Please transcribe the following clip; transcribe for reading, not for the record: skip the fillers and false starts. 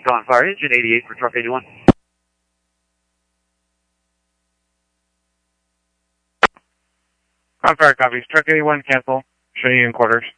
on fire, engine 88 for truck 81. On fire, copies. Truck 81, cancel. Show you in quarters.